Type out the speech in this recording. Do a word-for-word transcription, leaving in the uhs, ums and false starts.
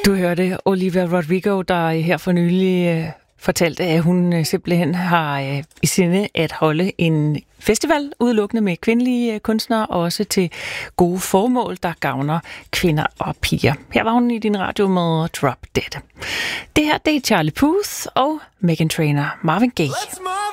Du hørte Olivia Rodrigo, der her for nylig øh, fortalte, at hun øh, simpelthen har øh, i sinde at holde en festival udelukkende med kvindelige øh, kunstnere, og også til gode formål, der gavner kvinder og piger. Her var hun i din radio med Drop Dead. Det her, det er Charlie Puth og Meghan Trainor, Marvin Gaye.